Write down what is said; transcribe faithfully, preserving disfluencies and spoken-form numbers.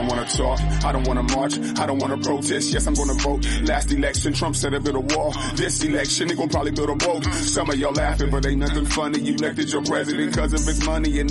don't wanna talk, I don't wanna march, I don't wanna protest, yes I'm gonna vote. Last election, Trump said a bit of wall. This election, he gon' probably build a boat. Some of y'all laughing, but ain't nothing funny. You elected your president cause of his money and